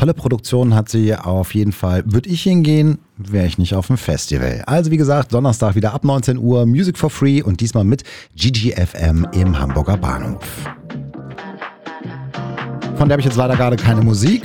tolle Produktion hat sie auf jeden Fall. Würde ich hingehen, wäre ich nicht auf dem Festival. Also wie gesagt, Donnerstag wieder ab 19 Uhr, Music for Free und diesmal mit GGFM im Hamburger Bahnhof. Von der habe ich jetzt leider gerade keine Musik.